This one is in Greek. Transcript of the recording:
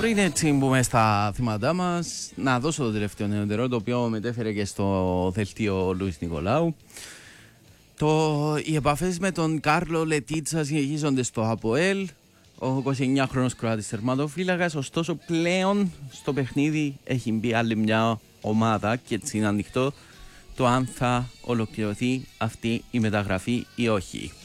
Πριν έτσι μπούμε στα θύματά μας, να δώσω το τελευταίο νεωτερό, το οποίο μετέφερε και στο δελτίο Λουίς Νικολάου. Οι επαφές με τον Κάρλο Λετίτσα συνεχίζονται στο ΑΠΟΕΛ. Ο 29χρονος Κροάτης τερματοφύλακας, ωστόσο πλέον στο παιχνίδι έχει μπει άλλη μια ομάδα και έτσι είναι ανοιχτό το αν θα ολοκληρωθεί αυτή η μεταγραφή ή όχι.